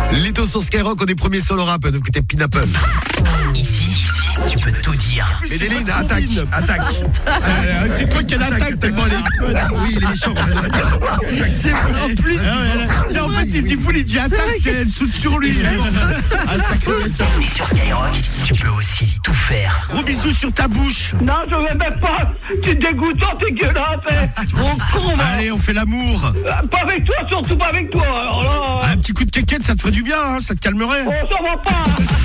Lito sur Skyrock, on est premiers sur le rap, donc c'était Pineapple. Ici, tu peux tout dire. Médéline, attaque. C'est toi qui l'attaque tellement elle est conne. Oui, il est méchant. C'est vrai, en plus. En fait, c'est Tifoun, il dit attaque, elle saute sur lui. Sacré méchant. Et sur Skyrock, tu peux aussi tout faire. Gros bisous sur ta bouche. Non, je veux même pas. Tu es dégoûtant, t'es gueulasse. Gros con, va. Allez, on fait l'amour. Pas avec toi, surtout pas avec toi. Alors là. Un petit coup de quéquette, ça te ferait du bien, hein, ça te calmerait. Oh, ça va pas.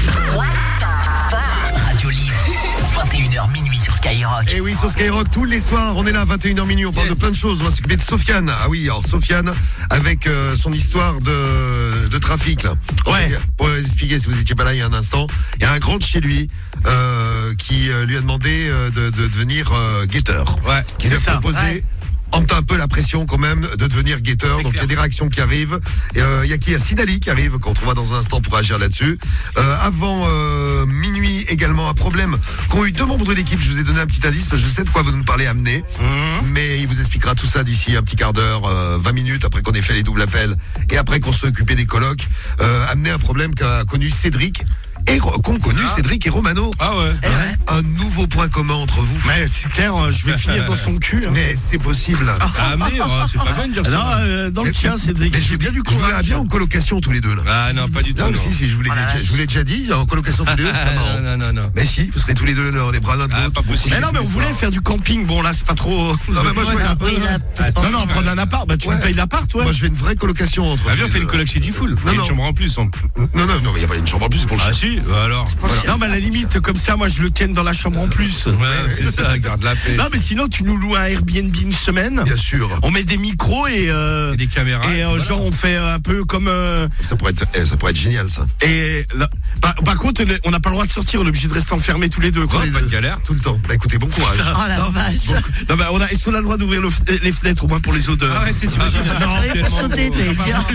Radio Libre, 21h minuit sur Skyrock. Et oui, sur Skyrock, tous les soirs, on est là à 21h minuit, on parle de plein de choses. On va s'occuper de Sofiane. Ah oui, alors Sofiane, avec son histoire de trafic, là. Ouais. Pour expliquer, si vous n'étiez pas là il y a un instant, il y a un grand de chez lui qui lui a demandé de devenir guetteur. Ouais, Qui lui a c'est ça. proposé... Ouais. On a un peu la pression quand même de devenir guetteur. Donc il y a des réactions qui arrivent. Il y a qui? Il y a Sidali qui arrive, qu'on trouvera dans un instant pour agir là-dessus. Avant minuit également, un problème qu'ont eu deux membres de l'équipe. Je vous ai donné un petit indice parce que je sais de quoi vous nous parlez amener. Mais il vous expliquera tout ça d'ici un petit quart d'heure, 20 minutes après qu'on ait fait les doubles appels et après qu'on soit occupé des colocs. Amener un problème qu'a connu Cédric. Qu'ont connu Cédric et Romano. Ah ouais. Un nouveau point commun entre vous. Mais c'est clair, je vais finir dans son cul. Hein. Mais c'est possible. Ah mais c'est pas bien de dire ça. Non, dans le tien, Cédric. Mais j'ai bien du courage. Bien en colocation tous les deux là. Ah non, pas du tout. Non, non. si, je vous l'ai déjà dit, en colocation tous les deux, c'est pas marrant. Non. Mais si, vous serez tous les deux les bras l'un de l'autre. pas possible. Mais non, mais on voulait faire du camping. Bon, là, c'est pas trop. Non, mais moi, je fais un peu. Non, prendre un appart. Bah, tu me payes l'appart, ouais. Moi, je fais une vraie colocation entre. Ah bien, on fait une coloc chez Diffoul. Non, Une non. chambre en plus. Non, il y a pas une chambre en plus, c'est pour le Ah chien. si, alors. Non, mais à la limite, comme ça, moi, je le tienne dans la chambre en plus. Ouais, c'est ça, garde la paix. Non, mais sinon, tu nous loues un Airbnb une semaine. Bien sûr. On met des micros et Et des caméras. et voilà. genre on fait un peu comme Ça pourrait être génial, ça. et là, par contre on n'a pas le droit de sortir, on est obligé de rester enfermés tous les deux quoi. Ouais, pas de galère. Tout le temps. Bah écoutez, bon courage. Oh la vache. Non, bah, est-ce qu'on a le droit d'ouvrir les fenêtres au moins pour les odeurs? Arrête, t'imagines. Pour sauter, t'es bien.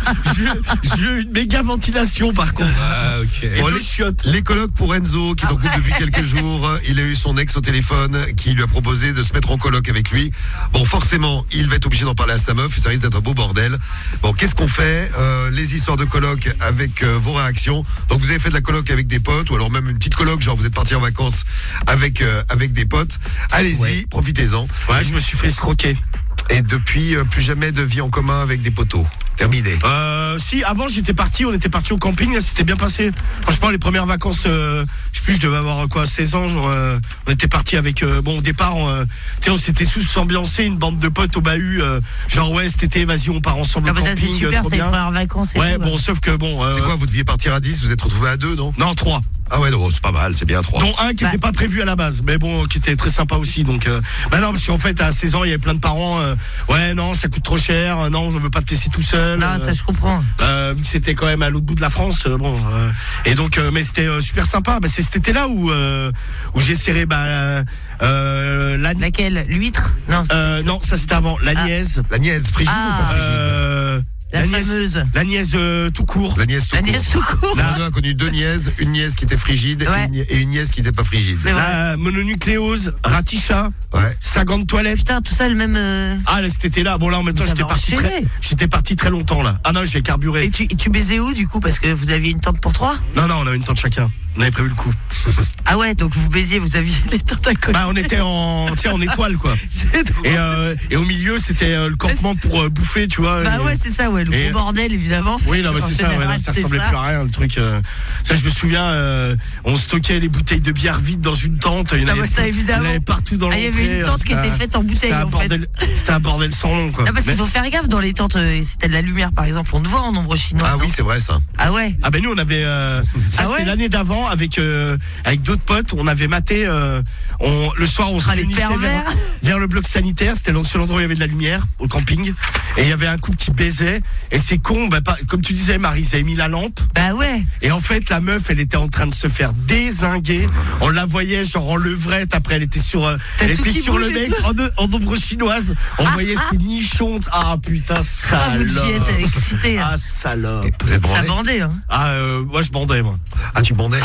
Je veux une méga ventilation par contre. Ah ok. Et Bon, deux chiottes. Les colocs pour Enzo, qui est en couple depuis quelques jours. Il a eu son ex au téléphone qui lui a proposé de se mettre en coloc avec lui. Bon, forcément, il va être obligé d'en parler à sa meuf et ça risque d'être un beau bordel. Bon, qu'est-ce qu'on fait? Les histoires de coloc avec vos réactions. Donc, vous avez fait de la coloc avec des potes ou alors même une petite coloc, genre vous êtes parti en vacances avec des potes. Allez-y, profitez-en. Ouais, je me suis fait escroquer. Et depuis, plus jamais de vie en commun avec des poteaux. Terminé. Si, avant on était parti au camping, là, c'était bien passé. Franchement, les premières vacances, je sais plus, je devais avoir 16 ans, genre, on était parti avec, au départ, on s'était tous ambiancés, une bande de potes au bahut, genre ouais, cet été, vas-y, on part ensemble Ah au bah ça camping, c'est super, trop c'est les bien. premières vacances et Ouais, tout, bon, sauf que bon. C'est quoi, vous deviez partir à 10, vous êtes retrouvés à 2, non? Non, 3. Ah ouais, non, c'est pas mal, c'est bien 3. Dont un qui n'était pas prévu à la base, mais bon, qui était très sympa aussi. Donc, bah non, parce qu'en fait, à 16 ans, il y avait plein de parents. Ouais, non, ça coûte trop cher. Non, on veut pas te laisser tout seul. Non, ça je comprends. Vu que c'était quand même à l'autre bout de la France, bon. Et donc, mais c'était super sympa. Bah, c'est cet été-là où j'ai serré Laquelle? L'huître? Non. non, ça c'était avant. La niaise. La niaise, frigide ou pas frigide? La nièce, fameuse. La nièce tout court. La nièce tout La court. nièce tout court. Là, on a connu 2 nièces, une nièce qui était frigide Ouais. et une nièce qui n'était pas frigide. C'est vrai. La mononucléose, Ratisha, Ouais. 50 toilettes. Putain, tout ça le même. Ah, là, cet été-là. Bon, là, en même temps, Vous avez enchaîné. j'étais parti très longtemps, là. Ah non, j'ai carburé. Et tu baisais où du coup? Parce que vous aviez une tente pour 3? Non, on avait une tente chacun. On avait prévu le coup. Ah ouais, donc vous baisiez, vous aviez les tentes à côté. Bah, on était en étoile, quoi. C'est drôle. Et au milieu, c'était le campement pour bouffer, tu vois. Bah ouais, c'est ça, ouais, le et- gros bordel évidemment. Oui, non, mais En c'est ça, ouais, général, non, ça c'est ressemblait plus à rien, le truc. Ça, je me souviens, on stockait les bouteilles de bière vides dans une tente. Il y en Ah avait, bah ça, évidemment. il y en avait partout dans Ah, il y avait une tente qui était faite en bouteille en fait. C'était un bordel sans nom, quoi. Ah parce qu'il Mais- faut faire gaffe dans les tentes, si t'as de la lumière par exemple, on te voit en ombre chinoise. Ah oui, non? c'est vrai ça. Ah ouais. Ah ben nous on avait ça Ah c'était ouais l'année d'avant avec d'autres potes, on avait maté le soir on se Ah, les réunissait pervers. vers le bloc sanitaire, c'était le seul endroit où il y avait de la lumière au camping et il y avait un couple qui baisait et c'est con comme tu disais Marie, ils avaient mis la lampe Bah ouais. et en fait la meuf elle était en train de se faire dézinguer, on la voyait genre en levrette, après elle était sur T'as tout qui sur le bouge et mec tout. en ombre chinoise, on voyait ses nichons, ah putain Ah, vous deviez être salope, excité. Hein. ah salope. Vous êtes Ça branlé? bandait, hein. Ah moi je bandais moi. Ah, tu bandais? Ah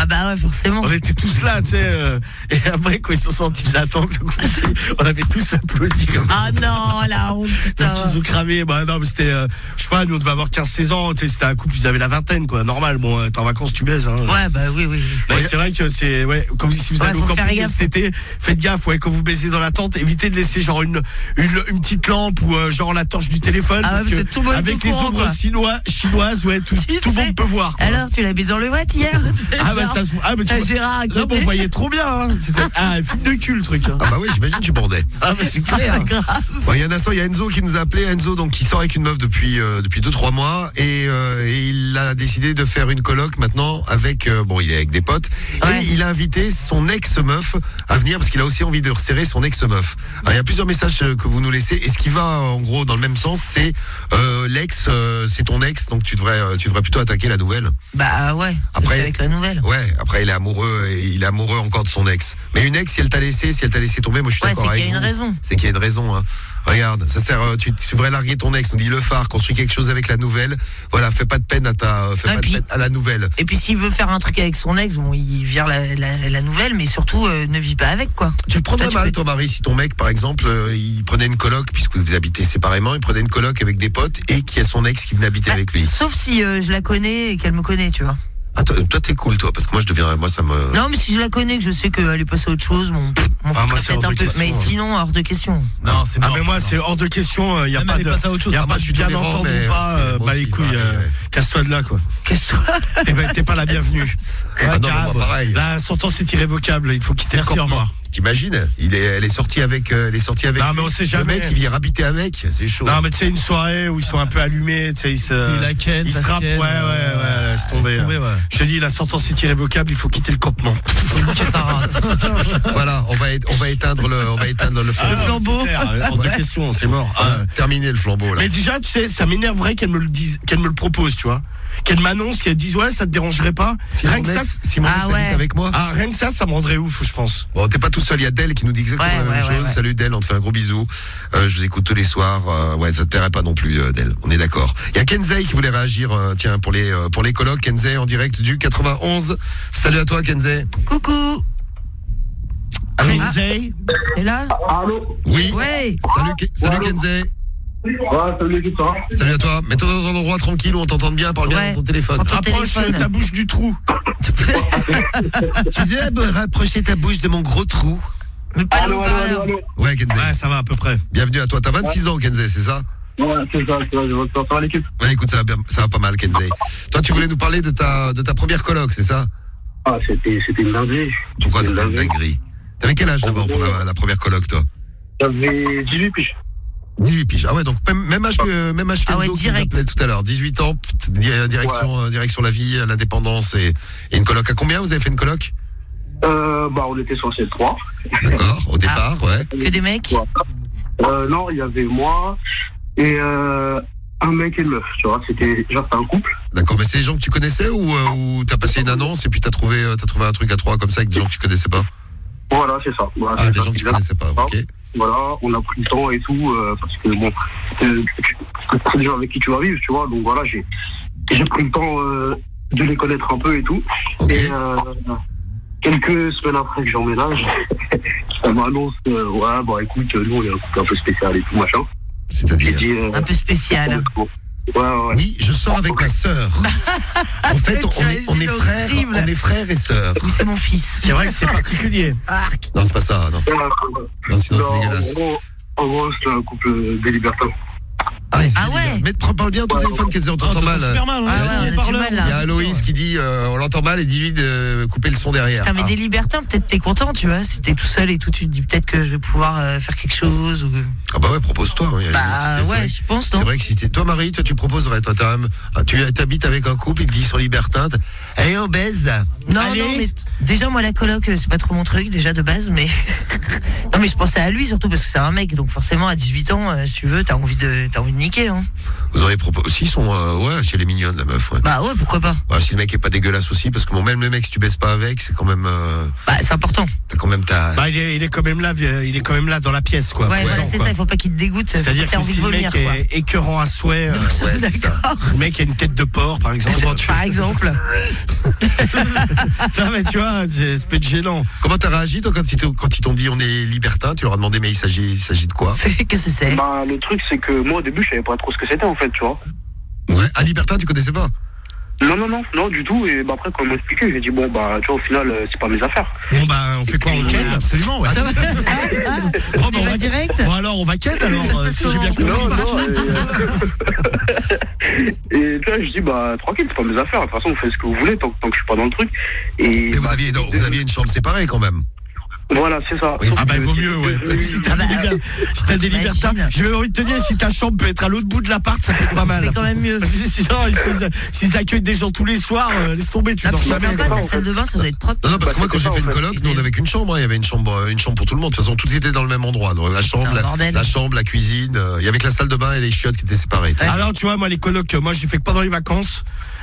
Ah bah ouais, forcément. On était tous là, tu sais. Et après, quand ils sont sortis de la tente, on avait tous applaudi. Ah non, la honte, putain. Donc ils ont cramé. Bah non, mais c'était, je sais pas, nous on devait avoir 15-16 ans. Tu sais, c'était un couple, ils avaient la vingtaine, quoi. Normal. Bon, t'es en vacances, tu baises. Hein. Ouais, bah oui. Ouais, c'est vrai que c'est, ouais, quand si vous allez au faut faire camping gaffe. cet été, faites gaffe, ouais, quand vous baisez dans la tente, évitez de laisser genre une petite lampe ou genre la torche du téléphone, Ah ouais, parce mais que c'est tout beau et avec tout les courant, ombres quoi. chinoises, ouais, tout Tu le sais. monde peut voir, quoi. Alors, tu l'as mis dans le watt hier? Ah bah ça se ah mais tu Gérard à là, côté. on voyait trop bien, hein. C'était un film de cul, le truc. Hein. Ah bah oui, j'imagine tu bandais. Ah mais c'est clair. Bon, il y a un instant, il y a Enzo qui nous a appelé. Enzo, donc, qui sort avec une meuf depuis 2-3 mois et il a décidé de faire une coloc maintenant avec, bon, il est avec des potes Ouais. et il a invité son ex-meuf à venir parce qu'il a aussi envie de resserrer son ex-meuf. Alors, il y a plusieurs messages que vous nous laissez et ce qui va en gros dans le même sens, c'est l'ex, c'est ton ex, donc tu devrais plutôt attaquer la nouvelle. Bah ouais, Après- c'est avec la nouvelle. Ouais, après il est amoureux encore de son ex. Mais une ex, si elle t'a laissé tomber, moi je suis Ouais, d'accord c'est avec qu'il y a vous. une raison. C'est qu'il y a une raison. Hein. Regarde, ça sert. Tu devrais larguer ton ex. Nous dit le phare, construis quelque chose avec la nouvelle. Voilà, fais pas de peine à la nouvelle. Et puis s'il veut faire un truc avec son ex, bon, il vire la nouvelle, mais surtout ne vit pas avec, quoi. Tu le prendrais Ça, tu mal, fais- ton mari, si ton mec, par exemple, il prenait une coloc, puisque vous habitez séparément, il prenait une coloc avec des potes et qu'il y a son ex qui venait habiter avec lui. Sauf si je la connais et qu'elle me connaît, tu vois. Ah, toi, t'es cool, toi, parce que moi, ça me. Non, mais si je la connais, que je sais qu'elle est passée à autre chose, bon, m'en Ah, moi, foutrais c'est peut-être hors un de peu. question, Mais hein. sinon, hors de question. Non, c'est Ah mort, mais moi c'est c'est hors de question, il y a Même pas elle est de passée à autre chose. y a Ah, pas moi, je suis bien tolérant, entendu mais, pas c'est moi bah les aussi, couilles, ouais. casse-toi de là, quoi. Qu'est-ce que Eh ben t'es pas la bienvenue. Ah non, mais moi, pareil. La sentence est irrévocable, il faut quitter Merci, le au corps. revoir. T'imagines elle est sortie avec. Non, lui. mais on sait Le jamais. mec, il vient habiter avec, c'est chaud. Non mais tu sais une soirée où ils sont un peu allumés, tu sais ils se C'est la ken, ils ça se se rappent, ken, ouais, laisse tomber. ouais. Je te dis la sentence est irrévocable, il faut quitter le campement. Faut niquer sa race. Voilà, on va éteindre le flambeau. flambeau. C'est clair, hors de question, c'est mort. Ah, Terminer le flambeau là. mais déjà, tu sais, ça m'énerverait qu'elle me le dise, qu'elle me le propose, tu vois. Qu'elle m'annonce, qu'elle dise ouais, ça te dérangerait pas. Si Rien mon que ça, ex, si mon Ah ex habite ouais. avec moi. rien que ça me rendrait ouf, je pense. Bon, t'es pas tout seul, il y a Del qui nous dit exactement Ouais, la même ouais, chose. ouais. Salut Del, on te fait un gros bisou. Je vous écoute tous les soirs. Ouais, ça te plairait pas non plus, Del. On est d'accord. Il y a Kenzei qui voulait réagir, tiens, pour les colocs. Kenzei en direct du 91. Salut à toi, Kenzei. Coucou, Allô Kenzei, t'es là? Allô? Oui. Ouais. Salut Kenzei. Ouais, salut, tout ça. Salut à toi. Mets-toi dans un endroit tranquille où on t'entende bien, parle bien Ouais. dans ton téléphone. Prends ton rapproche téléphone. ta bouche du trou. Tu dis, rapprochez ta bouche de mon gros trou. Mais pas le Allô, allô, allô, haut-parleur. allô. Ouais, Kenzei. Ouais, ça va à peu près. Bienvenue à toi. T'as 26 ans, Kenzei, c'est ça? Ouais, c'est ça, je vois ça. Ça va l'équipe? Ouais, écoute, ça va pas mal, Kenzei. Toi, tu voulais nous parler de ta première coloc, c'est ça? Ah, c'était une dinguerie. Pourquoi C'était c'était une dinguerie? T'avais quel âge d'abord pour la première coloc, toi? J'avais 18 piges. 18 piges. Ah ouais, donc même âge que Ah ouais, Enzo qui nous direct. appelait tout à l'heure. 18 ans, direction la vie, l'indépendance et une coloc. À combien vous avez fait une coloc? On était censé être 3. D'accord, au départ, ouais. Que des mecs? Non, il y avait moi et un mec et une meuf, tu vois. C'était un couple. D'accord, mais c'est des gens que tu connaissais ou t'as passé une annonce et puis t'as trouvé un truc à 3 comme ça avec des gens que tu connaissais pas? Voilà, c'est ça. Voilà, Ah, c'est des ça, gens que tu c'est connaissais pas, ok. Voilà, on a pris le temps et tout, parce que bon, c'est des gens avec qui tu vas vivre, tu vois. Donc voilà, j'ai pris le temps de les connaître un peu et tout. Ok. Et quelques semaines après que j'emménage, on m'annonce ouais, bon écoute, nous on est un couple un peu spécial et tout, machin. J'ai C'est-à-dire? dit, Un peu spécial. Ouais. Oui, je sors avec ma sœur. En fait, on est frères et sœurs. Ou c'est mon fils. C'est vrai que c'est particulier. Arc. Non, c'est pas ça, non. Non, sinon c'est dégueulasse. En gros, c'est un couple des libertins. Ah ouais. Mais parle bien ton téléphone, Kenzei, on t'entend mal. Super mal, Ah ouais, on a du mal Il y là. a Aloïs qui dit on l'entend mal et dis-lui de couper le son derrière. Putain, mais Ah. des libertins, peut-être t'es content, tu vois. Si t'es tout seul et tout, tu te dis peut-être que je vais pouvoir faire quelque chose. Ou... Ah bah ouais, propose-toi. Oui, Bah c'est ouais, vrai. je pense, C'est non? vrai que si toi Marie, toi tu proposerais, toi tu habites avec un couple, il te dit ils sont libertins, allez on baise. Non, Allez. non, mais déjà, moi, la coloc, c'est pas trop mon truc, déjà, de base, mais. Non, mais je pensais à lui, surtout parce que c'est un mec, donc forcément, à 18 ans, si tu veux, t'as envie de niquer. niquer, hein. Vous auriez proposé. Si, si elle est mignonne, la meuf, ouais. Bah ouais, pourquoi pas. Ouais, si le mec est pas dégueulasse aussi, parce que bon, même le mec, si tu baisses pas avec, c'est quand même. Bah, c'est important. T'as quand même ta. Bah, il est quand même là, dans la pièce, quoi. Ouais, voilà, présent, c'est quoi. ça, il faut pas qu'il te dégoûte. C'est-à-dire t'as que envie si de le vomir, mec quoi. est écœurant à souhait, D'accord. si le mec a une tête de porc, par exemple. Par exemple. Non, mais tu vois, c'est peut être gênant. Comment t'as réagi, toi, quand ils t'ont dit on est libertin? Tu leur as demandé, mais il s'agit de quoi? Qu'est-ce que c'est? Bah, le truc, c'est que moi, au début, je savais pas trop ce que c'était, en fait, tu vois. Ouais. Un libertin, tu connaissais pas? Non, du tout. Et bah, après, quand on m'a expliqué, j'ai dit, bon, bah, tu vois, au final, c'est pas mes affaires. Bon, bah, on fait quoi? On ken? Absolument, ouais. Ça va? Bon, Tu vas direct? Bon, alors, on va ken, alors, Ça se passe si j'ai bien comment? compris. Et tu vois, je dis, bah, tranquille, c'est pas mes affaires. De toute façon, vous faites ce que vous voulez tant que je suis pas dans le truc. Et Mais vous aviez une chambre séparée, quand même. Voilà, c'est ça. Oui, Ah bah il vaut mieux, ouais. Si t'as des libertins, j'ai même envie de te dire, si ta chambre peut être à l'autre bout de l'appart, ça peut être pas mal. C'est quand même mieux. Parce que sinon, s'ils accueillent des gens tous les soirs, laisse tomber, tu Ah, dors puis c'est jamais. sympa, ta salle de bain, ça doit être propre. Non, parce que moi, quand j'ai fait une en fait. coloc, nous, on avait qu'une chambre, hein. Il y avait une chambre pour tout le monde. De toute façon, tout était dans le même endroit. Donc, la chambre, un bordel. la cuisine. Il y avait que la salle de bain et les chiottes qui étaient séparées. Ouais. Alors tu vois, moi les colocs, moi j'ai fait que pendant les vacances.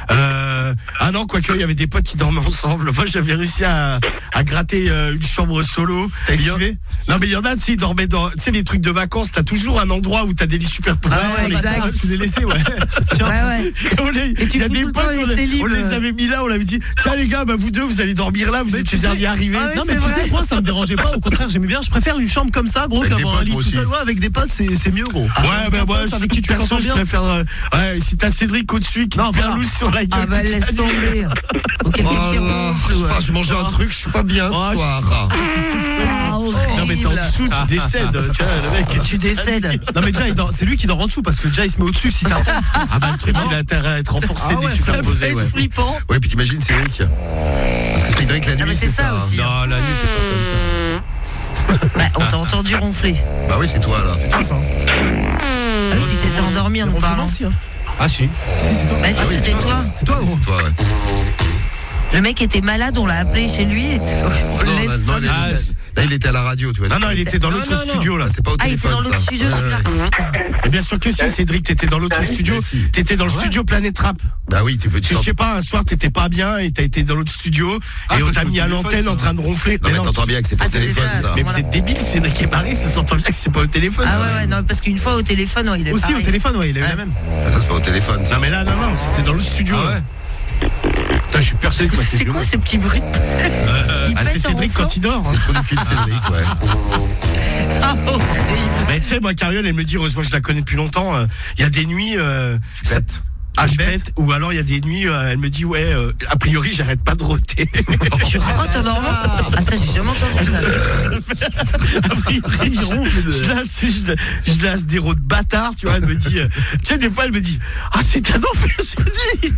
Ah non, quoique il y avait des potes qui dormaient ensemble. Moi j'avais réussi à gratter une chambre solo. T'as esquivé? Non mais il y en a, tu sais, ils dormaient dans, tu sais, les trucs de vacances, t'as toujours un endroit où t'as des lits superposés. Ah ouais, exact. Tu les laissais, ouais. Ouais. Et tu il y a fous des tout le potes, temps les celibes. on les avait mis là, on avait dit, tiens les gars, bah vous deux, vous allez dormir là, vous êtes les derniers arrivés. Ah ouais, Non mais c'est tu vrai. sais, moi ça me dérangeait pas, au contraire j'aimais bien, je préfère une chambre comme ça gros Avec des qu'avoir un potes, lit moi tout aussi. seul. Ouais, avec des potes c'est mieux gros. Ouais, ben moi, avec qui tu perso, t'entends je bien. préfère. Ouais, si t'as Cédric au-dessus qui Non, te fait un voilà. lousse sur la gueule. Ah bah toute la laisse nuit. tomber. Ou quelqu'un qui ronfle. Je sais pas, j'ai mangé un truc, je suis pas bien Oh, ce soir. Ah, Non, mais t'es en horrible. dessous, tu décèdes. Tu vois, le mec. Tu décèdes. Non mais déjà c'est lui qui dort en dessous parce que déjà il se met au-dessus si ça. Ah bah le truc, il a intérêt à être renforcé, des superposés, ouais. C'est flippant. Ouais, puis t'imagines Cédric. Parce que Cédric, la nuit, Ah mais c'est ça aussi. hein. Non, la nuit, c'est pas comme ça. Bah, on t'a entendu ronfler. Bah oui, c'est toi, là. C'est toi, ça. Ah oui, tu t'étais endormi en nous parlant. aussi hein. Ah, si. Bah si, c'était toi. C'est toi gros. C'est toi, ouais. Le mec était malade, on l'a appelé chez lui et on Non, le laisse. non, là, il était à la radio, tu vois. Non, non, il était dans l'autre non, non. studio, là. C'est pas au Ah, il était téléphone, dans l'autre ça. studio, celui-là. Putain. Et bien sûr que si, Cédric, t'étais dans l'autre studio. si. T'étais dans le studio Planète Rap. Bah oui, tu peux. Je sais pas, un soir, t'étais pas bien et t'as été dans l'autre studio Ah, et on parce t'a que mis au à téléphone, l'antenne ça. en train de ronfler. Non, mais t'entends bien que c'est pas Ah, au c'est téléphone, déjà- ça. Mais vous êtes débiles, Cédric et Marie, ça s'entend bien que c'est pas au téléphone. Ah ouais, non, parce qu'une fois au téléphone, ouais, il est Aussi pareil. au téléphone ouais il a eu Ouais. la même. Ah, c'est pas au téléphone, ça. Non, mais là, non, c'était dans le studio. Ah là. ouais. Putain, je suis persuadé que C'est quoi ces petits bruits? Il Ah, c'est pète en Cédric ronflant. quand il dort. C'est trop du cul de Cédric, ouais. Ah, horrible. Mais tu sais, moi, Cariole, elle me dit, heureusement, je la connais depuis longtemps, il y a des nuits. Bête. Ah, je pète, ou alors il y a des nuits, elle me dit, ouais, a priori, j'arrête pas de roter. Tu rotes en dormant? Ah, ça, j'ai jamais entendu ça. A priori, je lasse des rots de bâtard, tu vois, elle me dit, tu sais, des fois, elle me dit, ah, c'est un enfer cette nuit.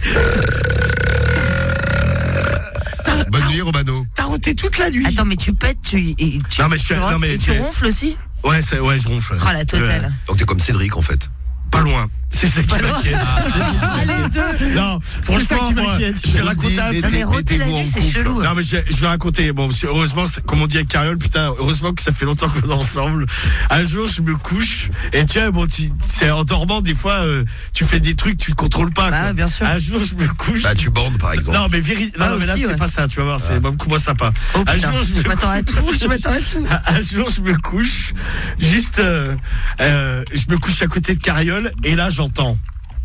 Bonne nuit, Romano. T'as roté toute la nuit. Attends, mais tu pètes, tu Non, mais je suis- rotes non, mais et tu tu- ronfles aussi? Ouais, ouais, je ronfle. Oh, la totale. Donc t'es comme Cédric, en fait. Pas loin. C'est ça qui Pas loin. m'inquiète. Ah, les deux. Non, franchement, qui moi, m'inquiète. je vais raconter un Mais Non, mais roter la mettez-vous en nuit, c'est couple. chelou. Non mais je vais raconter. Bon, heureusement, comme on dit avec Cariole, putain, heureusement que ça fait longtemps qu'on est ensemble. Un jour, je me couche et tu vois, bon, c'est en dormant des fois, tu fais des trucs, tu te contrôles pas. Bah, quoi. bien sûr. Un jour, je me couche. Bah, tu bandes, par exemple. Non mais non, Ah, mais là aussi, c'est ouais. pas ça. Tu vas voir, c'est beaucoup moins sympa. Oh Un putain, jour, je m'attends à tout, je m'attends à tout. Un jour, je me couche, juste, je me couche à côté de Cariole et là, j'entends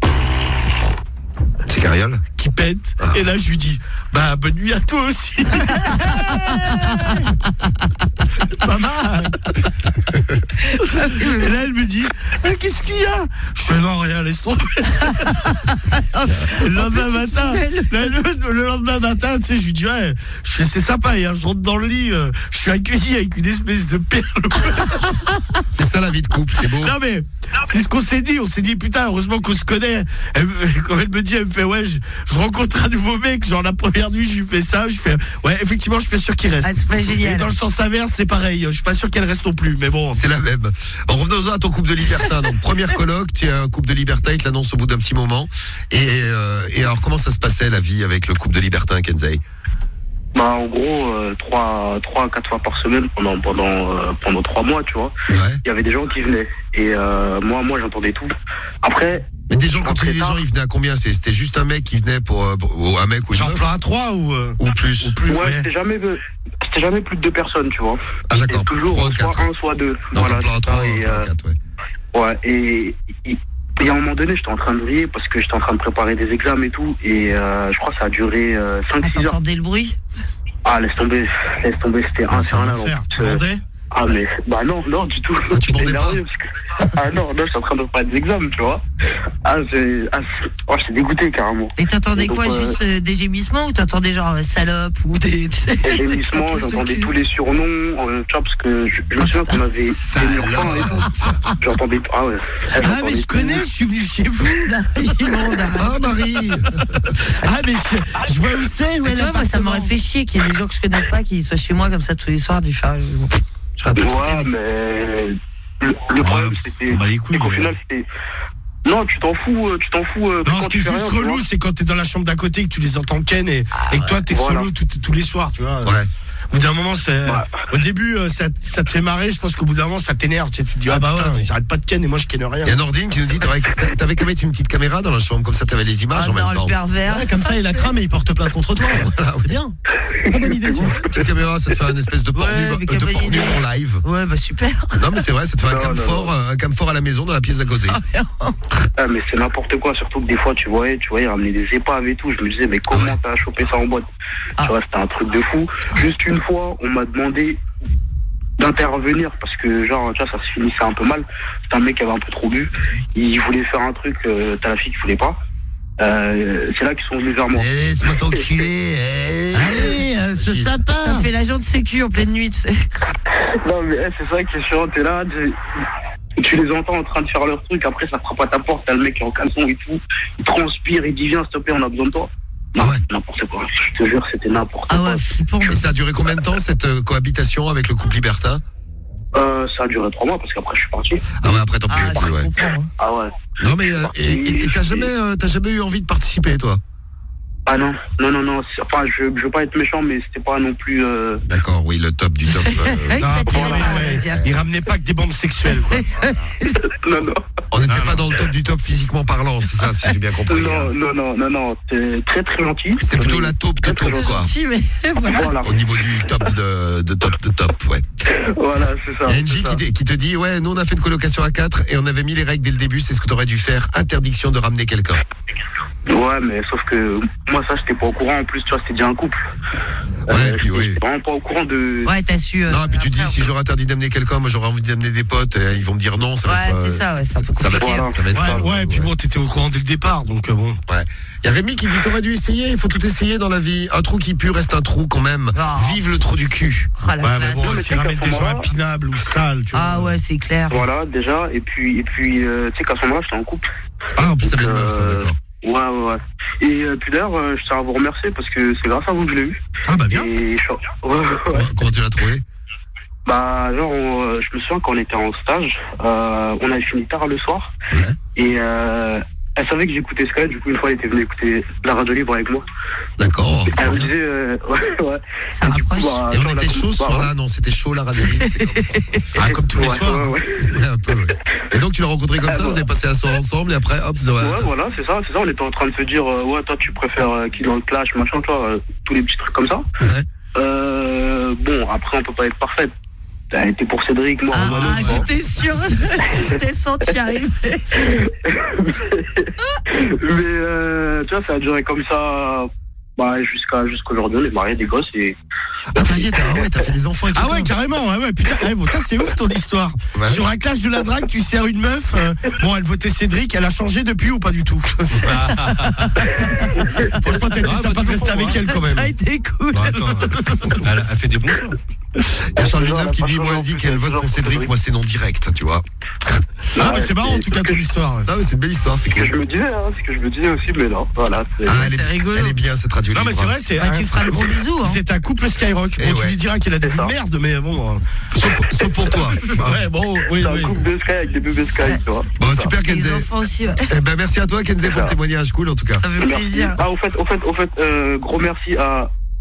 C'est Cariole. qui pète et là, je lui dis, bah bonne nuit à toi aussi. Pas mal. Et là, elle me dit, qu'est-ce qu'il y a? Je fais non, rien, laisse tomber. Le lendemain matin, le lendemain matin, tu sais, je lui dis, ouais, je fais, c'est sympa, hier, je rentre dans le lit, je suis accueilli avec une espèce de perle. C'est ça la vie de couple, c'est beau. Non mais c'est ce qu'on s'est dit. On s'est dit putain, heureusement qu'on se connaît. Quand elle me dit, elle me fait ouais, je rencontre un nouveau mec. Genre la première nuit, je lui fais ça. Je fais ouais, effectivement, je suis pas sûr qu'il reste. Ah, c'est pas Et génial. dans le sens inverse, c'est pareil. Je suis pas sûr qu'elle reste non plus. Mais bon. C'est la même. Bon, revenons-en à ton couple de libertins. Donc, première coloc, tu as un couple de libertins, il te l'annonce au bout d'un petit moment. Et alors, comment ça se passait la vie avec le couple de libertins, Kenzei? Bah, en gros, 3 à 4 fois par semaine pendant 3 mois, tu vois. Ouais. Il y avait des gens qui venaient. Et moi, j'entendais tout. Après. Mais des gens, quand tu dis des gens, ils venaient à combien? C'était juste un mec qui venait pour un mec ou une Genre meuf plein à 3 ou plus? ou plus. Ouais, c'était jamais plus de 2 personnes, tu vois. Ah, d'accord. C'était toujours 3 ou 4. soit 1, soit 2. Non, Voilà, plein à 3, et, plein à 4, ouais. ouais, et à un moment donné, j'étais en train de vriller parce que j'étais en train de préparer des examens et tout. Et je crois que ça a duré 5-6 heures. T'entendais le bruit? Ah, laisse tomber, c'était infernal. Tu bandais? Ah, mais, bah non, du tout. Ah, tu bandais pas? Ah non, je suis en train de faire des examens, tu vois. J'étais dégoûté carrément. Et t'entendais donc, quoi, juste des gémissements ou t'entendais genre salope ou des. Des gémissements, j'entendais tous les surnoms, tu vois, parce que je me souviens qu'on avait des murs peints et tout. J'entendais. Ah ouais. Ah, mais je connais, je suis venu chez vous. Ah, Marie. Ah, mais je vois où c'est. Tu vois, moi, ça m'aurait fait chier qu'il y ait des gens que je connaisse pas qui soient chez moi comme ça tous les soirs, du faire. Ouais, mais le problème, c'était qu'au final, c'était. Non, tu t'en fous. Non, ce qui est juste relou, c'est quand t'es dans la chambre d'à côté, que tu les entends ken et que toi, t'es solo tous les soirs, tu vois. Ouais. Au bout d'un moment, au début, ça te fait marrer. Je pense qu'au bout d'un moment, ça t'énerve. Tu te dis, putain, j'arrête pas de ken et moi, je kenne rien. Il y a Nordine qui nous dit t'avais qu'à mettre une petite caméra dans la chambre, comme ça t'avais les images en même temps. Le pervers. Ouais, comme ça, il a cramé, il porte plainte contre toi. Voilà, c'est bien. Très bonne idée, tu vois. Petite caméra, ça te fait un espèce de pornu en live. Ouais, bah super. Non, mais c'est vrai, ça te fait un camphor à la maison dans la pièce d'à côté. Ah, mais c'est n'importe quoi, surtout que des fois, tu voyais, ils ramenaient des épaves et tout. Je me disais, mais comment t'as chopé ça en boîte? Tu vois, c'était un truc de fou. Juste une fois, on m'a demandé d'intervenir parce que, genre, tu vois, ça se finissait un peu mal. C'était un mec qui avait un peu trop bu. Il voulait faire un truc, t'as la fille qui voulait pas. C'est là qu'ils sont venus vers moi. Laisse-moi t'enculer. Allez, c'est sympa. Ça fait l'agent de sécu en pleine nuit, tu sais. Non, mais c'est ça qui est chiant, t'es là, tu les entends en train de faire leur truc, après ça frappe à ta porte, t'as le mec qui est en caleçon et tout, il transpire, il dit viens s'il te plaît, on a besoin de toi. Non, n'importe quoi, je te jure, c'était n'importe quoi. Ah ouais, flippant. Et ça a duré combien de temps cette cohabitation avec le couple libertin? Ça a duré 3 mois parce qu'après je suis parti. Ah ouais, après t'en pouvais plus, ouais. Ah ouais. Non mais et t'as jamais eu envie de participer, toi? Ah non. Enfin, je veux pas être méchant, mais c'était pas non plus. D'accord, oui, le top du top. Il ramenait pas que des bombes sexuelles, quoi. Non. On n'était pas dans le top du top physiquement parlant, c'est ça, si j'ai bien compris. Non. T'es très très gentil. C'était plutôt la taupe de taupe, quoi. Gentil, mais voilà. Au niveau du top de top, ouais. Voilà, c'est ça. Il y a NJ qui te dit, ouais, nous on a fait une colocation à 4 et on avait mis les règles dès le début, c'est ce que t'aurais dû faire, interdiction de ramener quelqu'un. Ouais, mais sauf que moi ça j'étais pas au courant, en plus tu vois c'était déjà un couple. Ouais, puis oui. J'étais vraiment pas au courant de. Ouais, t'as su. Non, et puis tu dis si j'aurais interdit d'amener quelqu'un, moi j'aurais envie d'amener des potes, et ils vont me dire non, ça va être. Ouais, c'est ça, ouais, ça va être. Ouais, puis bon, t'étais au courant dès le départ, donc bon. Ouais. Il y a Rémi qui dit t'aurais dû essayer, il faut tout essayer dans la vie. Un trou qui pue reste un trou quand même. Vive le trou du cul. Oh, la mais bon, s'ils ramènent des gens impinables ou sales, tu vois. Ah ouais, c'est clair. Voilà, déjà, et puis tu sais qu'à ce moment-là j'étais en couple. Ah, en plus t'avais une meuf, toi, d'accord. Ouais. Et puis d'ailleurs, je tiens à vous remercier parce que c'est grâce à vous que je l'ai eu. Ah bah bien. Et Comment tu l'as trouvé? Bah genre, je me souviens quand on était en stage, on avait fini tard le soir. Ouais. Et elle savait que j'écoutais Sky, du coup une fois elle était venue écouter la radio libre avec moi. D'accord. Elle me disait, ouais. Ça rapproche. Et on était chaud ce soir-là, non, c'était chaud la radio libre. Comme tous les soirs. Ouais. Un peu, ouais. Et donc tu l'as rencontré comme ça, vous avez passé un soir ensemble et après hop vous avez. Ouais, voilà, c'est ça, on était en train de se dire ouais toi tu préfères qui dans le clash, machin, tu vois, tous les petits trucs comme ça. Ouais. Bon, après on peut pas être parfaite. T'as été pour Cédric, moi. J'étais sûre, je t'ai senti arriver. Mais tu vois, ça a duré comme ça. Bah, jusqu'aujourd'hui, on est mariés, des gosses et. Ah, t'as fait des enfants et tout. Ah ouais, carrément, ouais, putain, c'est ouf ton histoire. Ouais. Sur un clash de la drague, tu sers une meuf. Bon, elle votait Cédric, elle a changé depuis ou pas du tout? Franchement, t'as été sympa de rester avec elle quand même. Ça a été cool. Bah, attends, elle a fait des bons choix. Il y a Charles Villeneuve qui dit, moi elle dit qu'elle vote pour Cédric, moi c'est non direct, tu vois. Ah, mais c'est marrant en tout cas ton histoire. Non, mais c'est une belle histoire, c'est C'est cool. ce que je me disais aussi, mais non, voilà. C'est rigolo. Elle est bien cette radio. Non, mais c'est vrai, c'est. Tu feras le gros bisou. C'est un couple Skyrock. Bon, tu lui diras qu'elle a des goûts de merde, mais bon. Sauf pour toi. Ouais, bon, oui. C'est un couple de Sky avec des bébés Sky, tu vois. Bon, super Les Kenzie. enfants aussi, ouais. Eh ben merci à toi Kenzie pour le témoignage cool en tout cas. Ça fait Merci. plaisir. Ah, au fait, gros merci à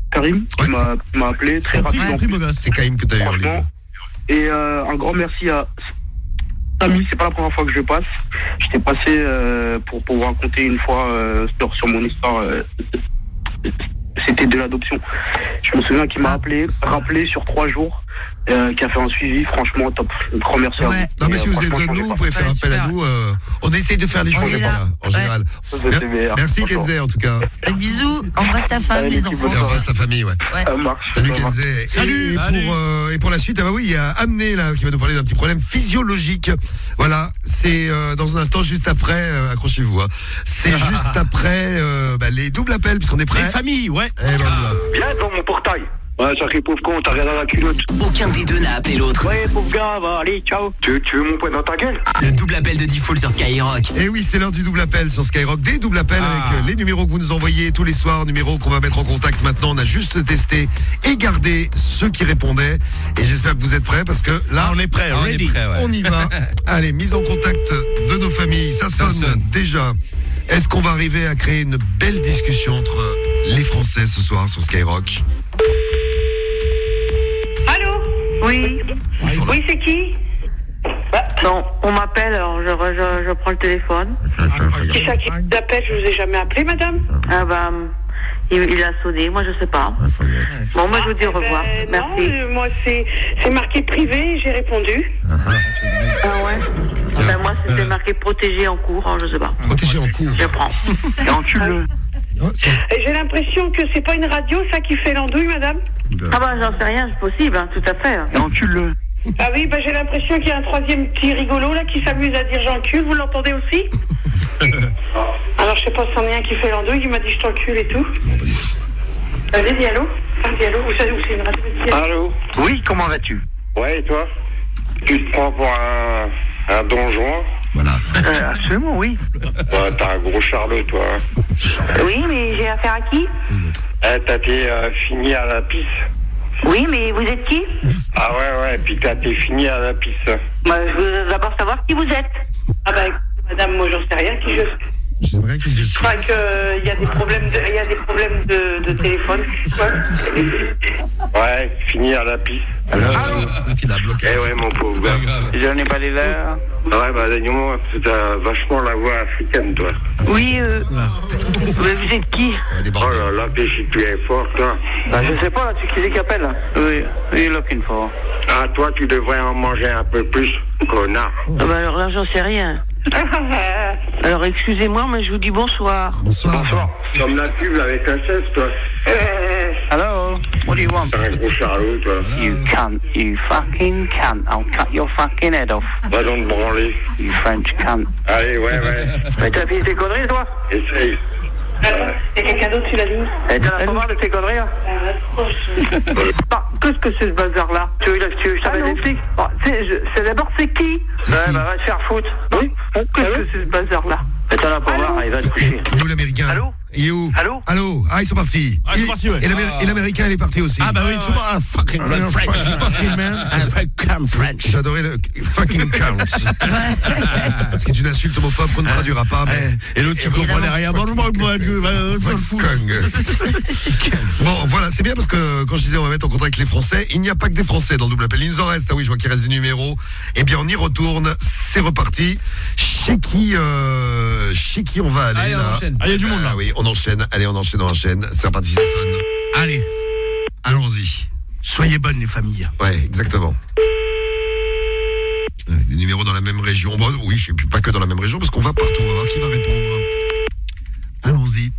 Karim qui m'a appelé très rapidement. C'est Karim que tu as eu en ligne. Et un grand merci à Samy, c'est pas la première fois que je passe. J'étais passé pour vous raconter une fois sur mon histoire. C'était de l'adoption. Je me souviens qu'il m'a rappelé sur 3 jours, qui a fait un suivi, franchement top. Un grand merci à vous. Non, mais si vous êtes de nous, vous pouvez faire appel à nous. On essaye de faire les choses en général. Merci Kenzie en tout cas. Bisous, embrasse ta femme, les enfants. Embrasse la famille, ouais. Salut Kenzie. Salut. Et pour la suite, oui, il y a Amné là qui va nous parler d'un petit problème physiologique. Voilà, c'est dans un instant, juste après, accrochez-vous. C'est juste après les doubles appels, puisqu'on est prêts. Les familles, ouais. Viens dans mon portail. Ouais, sacré pauvre con, t'as rien dans la culotte. Aucun des deux n'a appelé l'autre. Ouais, pauvre gars, allez, ciao. Tu veux mon poing dans ta gueule? Le double appel de Diffoul sur Skyrock. Et oui, c'est l'heure du double appel sur Skyrock. Des doubles appels avec les numéros que vous nous envoyez tous les soirs, numéros qu'on va mettre en contact maintenant. On a juste testé et gardé ceux qui répondaient. Et j'espère que vous êtes prêts parce que là, on est prêts, ready. On y va. Allez, mise en contact de nos familles. Ça sonne déjà. Est-ce qu'on va arriver à créer une belle discussion entre les Français ce soir sur Skyrock? Allô? Oui. Oui, c'est qui? Non, on m'appelle, alors je prends le téléphone. Qui ça qui t'appelle? Je vous ai jamais appelé, madame. Ah bah, il a sonné, moi je sais pas. Bon, moi je vous dis au revoir. Merci. Non, moi c'est marqué privé, j'ai répondu. Ah ouais? Ben moi c'était marqué protégé en cours, hein, je sais pas. Protégé en cours. Je prends. Et encule-le. Et j'ai l'impression que c'est pas une radio, ça, qui fait l'andouille, madame. Ah bah j'en sais rien, c'est possible, hein, tout à fait. Et encule-le. Ah oui, j'ai l'impression qu'il y a un troisième petit rigolo là qui s'amuse à dire j'encule, vous l'entendez aussi? Alors je sais pas si c'en est un qui fait l'andouille, il m'a dit je t'encule et tout. Allez, dis allô? Dis allô, vous savez où c'est une radio? Allô? Oui, comment vas-tu? Ouais, et toi? Tu te prends pour un donjon? Voilà. Absolument, oui. Ouais, t'as un gros charlot, toi. Oui, mais j'ai affaire à qui? T'as été fini à la pisse. Oui, mais vous êtes qui? Ah ouais, et puis t'as été fini à la pisse. Bah, je veux d'abord savoir qui vous êtes. Ah bah, madame, moi j'en sais rien qui je... Je crois qu'il y a des problèmes de téléphone. Ouais, fini à la piste. Allô? Il a bloqué. Eh ouais, mon pauvre gars. J'en ai pas les lèvres. Ouais, bah, dis-moi, t'as vachement la voix africaine, toi. Oui, mais vous êtes qui? Oh là là, t'es si tu es fort, toi. Bah, je sais pas, c'est qui appelle là? Oui, looking for. Ah, toi, tu devrais en manger un peu plus, connard. Ah bah, alors là, j'en sais rien. Alors, excusez-moi, mais je vous dis bonsoir. Bonsoir. Comme la pub avec un 16, toi. Hello, what do you want? T'as un gros charlot, toi. You fucking cunt. I'll cut your fucking head off. Va donc te branler. You French cunt. Allez, ouais. Mais t'as fini tes conneries, toi? Essaye. Il y a quelqu'un d'autre sur la ligne? Et t'en as pas marre de tes conneries, hein? Qu'est-ce que c'est ce bazar-là? Tu veux que je t'appelle des flics? C'est d'abord, c'est qui? Ouais, bah va te faire foutre. Oui? Qu'est-ce que c'est ce bazar-là? Et t'en as pas marre, il va te coucher. Il est où l'américain? Allô? Il est où? Allô? Ah, ils sont partis. Ah, ils sont partis, ouais. Et l'américain, il est parti aussi. Ah bah oui, tout le monde, fucking French. Fucking man. Fucking French. J'adorais le fucking count. Ce qui est une insulte homophobe qu'on ne traduira pas. Mais... Et l'autre, tu comprenais rien. Bon, voilà, c'est bien parce que quand je disais on va mettre en contact avec les Français, il n'y a pas que des Français dans le double appel. Il nous en reste, oui, je vois qu'il reste des numéros. Eh bien, on y retourne. C'est reparti. Chez qui on va aller? Allez, là? on enchaîne. Ah, il y a du monde là. Ah oui, on enchaîne. Allez, on enchaîne. C'est reparti, ça sonne. Allez, Allons-y. soyez bonnes les familles. Ouais, exactement. Des numéros dans la même région. Bon, oui, je suis pas que dans la même région parce qu'on va partout. On va voir qui va répondre. Allons-y.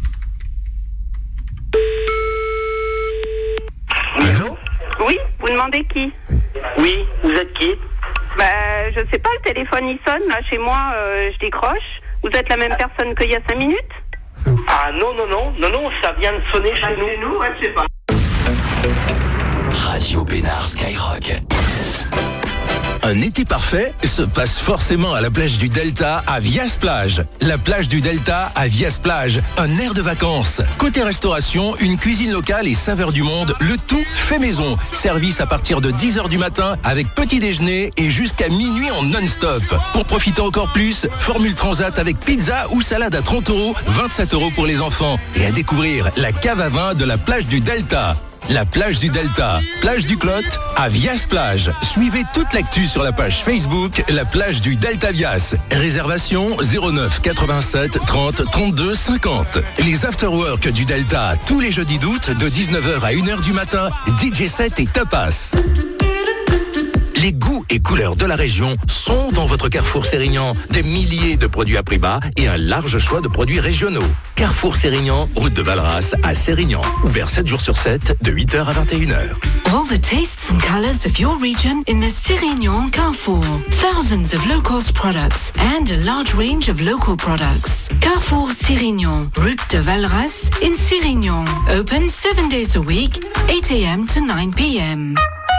Allô? Oui, vous demandez qui? Oui, vous êtes qui? Bah, je sais pas, le téléphone il sonne, là, chez moi, je décroche. Vous êtes la même personne qu'il y a 5 minutes? Ah non, ça vient de sonner chez nous, ouais, je sais pas. Radio Bénard Skyrock. Un été parfait se passe forcément à la plage du Delta à Vias-Plage. La plage du Delta à Vias-Plage, un air de vacances. Côté restauration, une cuisine locale et saveurs du monde, le tout fait maison. Service à partir de 10h du matin avec petit déjeuner et jusqu'à minuit en non-stop. Pour profiter encore plus, formule transat avec pizza ou salade à 30 €, 27 € pour les enfants. Et à découvrir la cave à vin de la plage du Delta. La plage du Delta, plage du Clot, à Vias-Plage. Suivez toute l'actu sur la page Facebook, la plage du Delta Vias. Réservation 09 87 30 32 50. Les afterwork du Delta, tous les jeudis d'août, de 19h à 1h du matin, DJ set et tapas. Les goûts et couleurs de la région sont dans votre Carrefour Sérignan. Des milliers de produits à prix bas et un large choix de produits régionaux. Carrefour Sérignan, route de Valras à Sérignan. Ouvert 7 jours sur 7, de 8h à 21h. All the tastes and colors of your region in the Sérignan Carrefour. Thousands of low-cost products and a large range of local products. Carrefour Sérignan, route de Valras in Sérignan. Open 7 days a week, 8 a.m. to 9 p.m.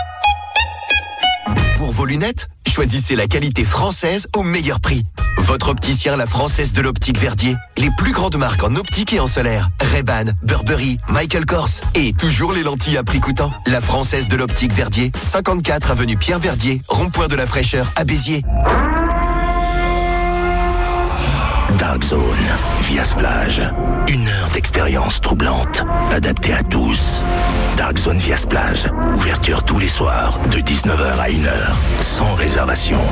Pour vos lunettes, choisissez la qualité française au meilleur prix. Votre opticien La Française de l'Optique Verdier. Les plus grandes marques en optique et en solaire. Ray-Ban, Burberry, Michael Kors. Et toujours les lentilles à prix coûtant. La Française de l'Optique Verdier. 54 avenue Pierre Verdier. Rond-point de la Fraîcheur à Béziers. Dark Zone, Vias-Plage. 1 heure d'expérience troublante, adaptée à tous. Dark Zone Vias-Plage. Ouverture tous les soirs, de 19h à 1h, sans réservation.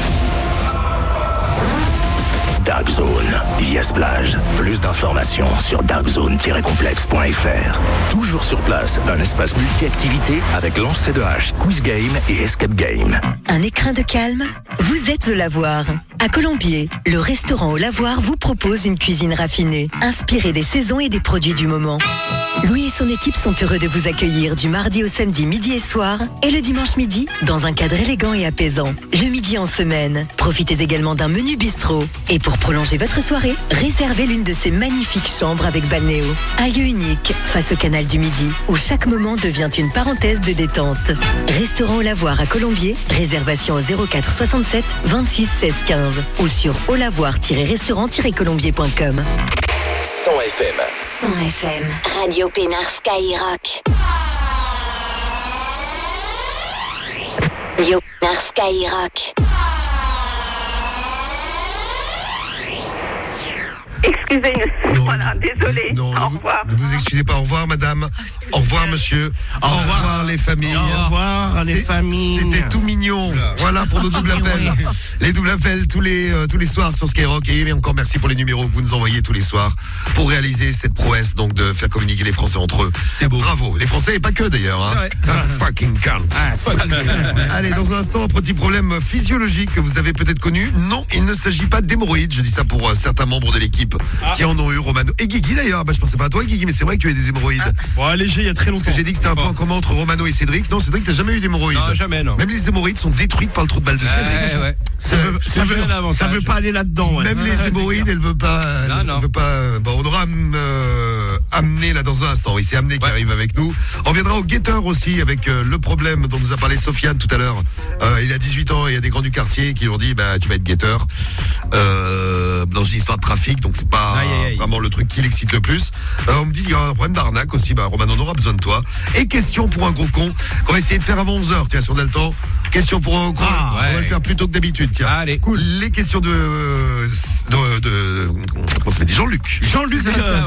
Dark Zone, Vias-Plage. Plus d'informations sur darkzone-complexe.fr. Toujours sur place, un espace multi-activité avec lancer de hache, quiz game et escape game. Un écrin de calme? Vous êtes au Lavoir. À Colombier, le restaurant au Lavoir vous propose une cuisine raffinée, inspirée des saisons et des produits du moment. Louis et son équipe sont heureux de vous accueillir du mardi au samedi midi et soir et le dimanche midi dans un cadre élégant et apaisant. Le midi en semaine. Profitez également d'un menu bistrot. Et pour prolonger votre soirée, réservez l'une de ces magnifiques chambres avec balnéo. Un lieu unique face au canal du Midi où chaque moment devient une parenthèse de détente. Restaurant au Lavoir à Colombier, réservation au 04 67 26 16 15 ou sur olavoir-restaurant-colombier.com. 100 FM. 100 FM. Radio Pénard Skyrock. Radio Pénard Skyrock. Excusez-nous. Voilà, désolé. Au revoir. Ne vous excusez pas. Au revoir, madame. Au revoir, monsieur. Au revoir, les familles. Au revoir, les familles. C'était tout mignon. Voilà pour nos doubles appels. Les doubles appels tous les soirs sur Skyrock. Et encore merci pour les numéros que vous nous envoyez tous les soirs pour réaliser cette prouesse donc de faire communiquer les Français entre eux. C'est beau. Bravo. Les Français et pas que d'ailleurs. Hein. Fucking cunt. Allez, dans un instant, un petit problème physiologique que vous avez peut-être connu. Non, il ne s'agit pas d'hémorroïdes. Je dis ça pour certains membres de l'équipe qui en ont eu, Romano. Et Guigui d'ailleurs. Je pensais pas à toi, Guigui, mais c'est vrai que tu as eu des hémorroïdes. Bon, léger, il y a très longtemps. Parce que j'ai dit que c'était un point commun entre Romano et Cédric. Non, Cédric, t'as jamais eu d'hémorroïdes. Non, jamais, non. Même les hémorroïdes sont détruites par le trou de balle de Cédric. Ouais. Ça veut pas aller là-dedans. Ouais. Même les hémorroïdes, elle veut pas. Non. Veut pas. Bon, on aura amené là dans un instant. Oui, c'est amené qui arrive avec nous. On viendra au guetteur aussi avec le problème dont nous a parlé Sofiane tout à l'heure. Il a 18 ans et il y a des grands du quartier qui lui ont dit tu vas être guetteur dans une histoire de trafic. Donc c'est pas vraiment le truc qui l'excite le plus. On me dit il y a un problème d'arnaque aussi. Romano, on aura besoin de toi. Et question pour un gros con qu'on va essayer de faire avant 11h. Tiens, si on a le temps. Question pour un gros con. On va le faire plus tôt que d'habitude. Tiens. Allez, cool. Les questions de comment ça s'appelle, Jean-Luc. Jean-Luc,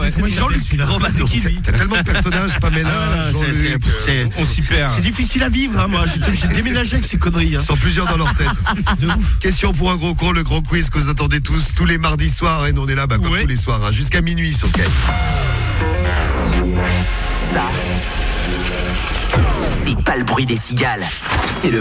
T'as tellement de personnages, Pamela, Jean-Luc. On s'y perd. C'est difficile à vivre, hein, moi. J'ai déménagé avec ces conneries. Hein. Ils sont plusieurs dans leur tête. De ouf. Question pour un gros con, le grand quiz que vous attendez tous les mardis soirs. Et nous on est là comme tous les soirs, hein, jusqu'à minuit sur Skype. Ça, c'est pas le bruit des cigales, c'est le